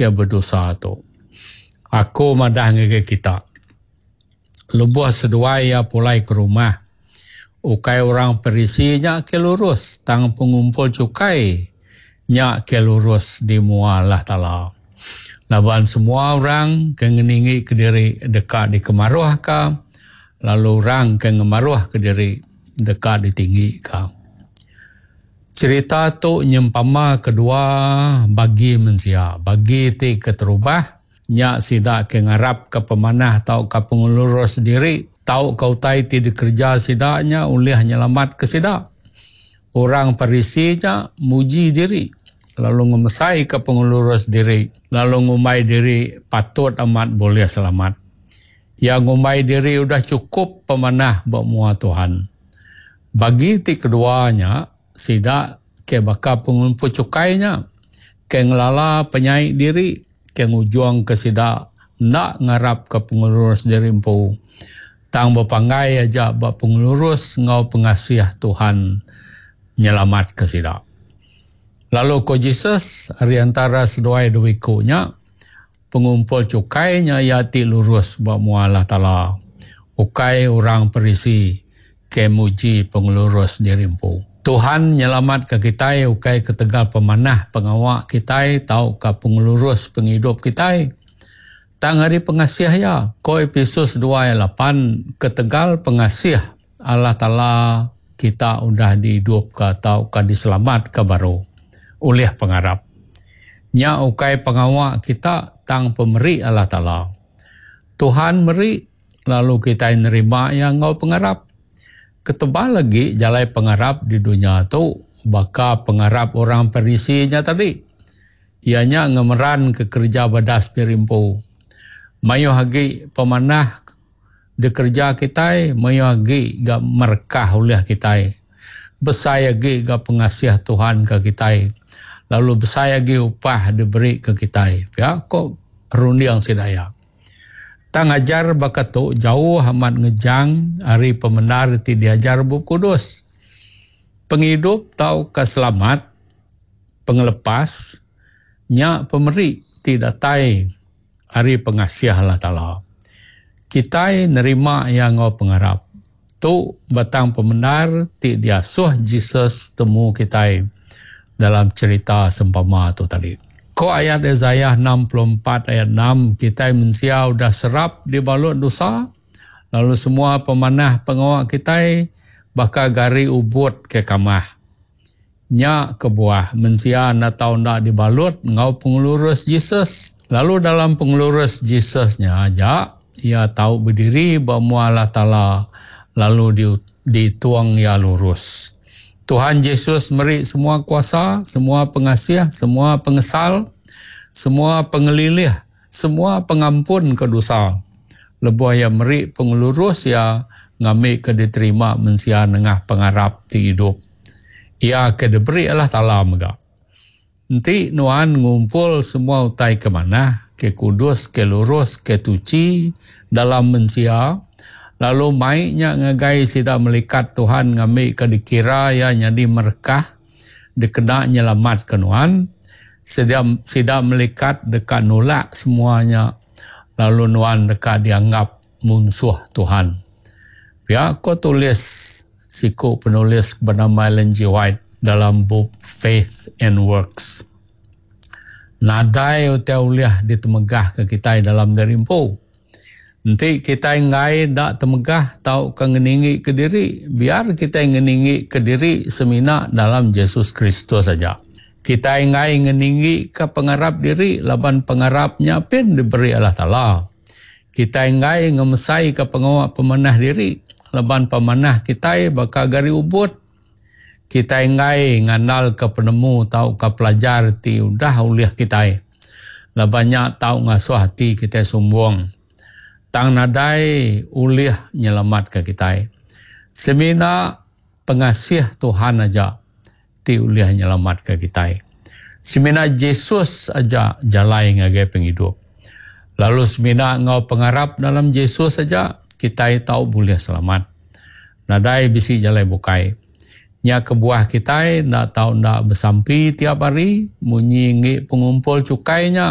ke berdosa tu. Aku madah ngege kita. Lebuh sedua ia pulai ke rumah. Ukai orang perisinya ke lurus. Tang pengumpul cukai. Nyak ke lurus di mualah tala. Laban semua orang ke ngeningi ke diri dekat di kemaruah ka. Lalu orang ke ngemaruah ke diri dekat di tinggi ka. Cerita tu nyempama kedua bagi mensia. Bagi ti keterubah. Nyak sidak ke ngarap ke pemanah tau ke pengulurus sendiri. Tau kau tai ti dikerja sidaknya ulih nyelamat ke sidak. Orang perisinya muji diri. Lalu ngemesai ke pengulurus diri. Lalu ngumai diri patut amat boleh selamat. Yang ngumai diri udah cukup pemanah buat mua Tuhan. Bagi ti keduanya sidak ke bakal pengumpul cukainya. Ke ngelala penyai diri. Ke ngujuang ke sidak nak ngarap ke pengurus diri empu. Tang berpanggai aja buat pengurus ngau pengasih Tuhan nyelamat ke sidak. Lalu ko Jesus hari antara seduai duikunya pengumpul cukainya yati lurus buat mualah tala. Ukai orang perisi ke muji pengurus diri empu. Tuhan nyelamat ke kita, ukai ketegal pemanah pengawak kita, tau ke pengurus penghidup kita. Tang hari pengasih ya, ko Efesus 2:8 ketegal pengasih Allah Ta'ala kita udah dihidup ke tau ke diselamat ke baru oleh pengarap. Nya ukai pengawak kita tang pemeri Allah Ta'ala. Tuhan meri lalu kita nerima yang ngau pengarap. Ketebal lagi jalai pengarap di dunia tu baka pengarap orang perisinya tadi. Ianya ngemeran ke kerja badas dirimpu. Mayu hagi pemanah di kerja kita, mayu hagi ga merkah oleh kita. Besar hagi ga pengasih Tuhan ke kita. Lalu besar hagi upah diberi ke kita. Ya, kok rundiang sidaya. Tang ajar bakat tu jauh amat ngejang hari pemenar ti diajar Buku Kudus. Penghidup tau keselamat, pengelepas, nyak pemeri tidak tai hari pengasih Allah Ta'ala. Kita nerima yang ngau pengarap. Tu batang pemenar ti diasuh Jesus temu kita dalam cerita sempama tu tadi. Ko ayat Yesaya 64 ayat 6 kita manusia udah serap di balut dosa. Lalu semua pemanah pengawak kita bakal gari ubut ke kamah. Nya ke buah manusia nak tahu nak dibalut ngau pengurus Jesus. Lalu dalam pengurus Jesusnya aja ia tahu berdiri bahawa Allah Ta'ala lalu dituang ia lurus. Tuhan Yesus meri semua kuasa, semua pengasih, semua pengesal, semua pengelilih, semua pengampun ke dosa. Lebuh yang meri pengelurus ya ngambil ke diterima mensia nengah pengarap ti hidup. Ia ke diberi Allah Ta'ala mega. Nanti nuan ngumpul semua utai ke mana? Ke kudus, ke lurus, ke tuci dalam mensia. Lalu maiknya ngagai sidak melikat Tuhan ngambil ke dikira ya nyadi merkah dikena nyelamat ke nuan. Sidak melikat dekat nolak semuanya. Lalu nuan dekat dianggap musuh Tuhan. Ya, kau tulis siku penulis bernama Ellen G. White dalam buku Faith and Works. Nadai utia uliah ditemegah ke kita dalam darimpu. Nanti kita ngai dak temegah tau ke ngeningi ke diri. Biar kita ngeningi ke diri semina dalam Yesus Kristus saja. Kita ngai ngeningi ke pengarap diri. Laban pengarapnya pun diberi Allah Ta'ala. Kita ngai ngemesai ke pengawak pemanah diri. Laban pemanah kita bakal gari ubut. Kita ngai ngandal ke penemu tau ke pelajar ti udah uliah kita. Labannya tau ngasuh hati kita sombong. Tang nadai uliah nyelamat ke kita. Semina pengasih Tuhan aja ti uliah nyelamat ke kita. Semina Yesus aja jalai ngagai penghidup. Lalu semina ngau pengarap dalam Yesus saja kita tahu boleh selamat. Nadai bisi jalai bukai. Nya kebuah kita nak tahu nak bersampi tiap hari munyi pengumpul cukainya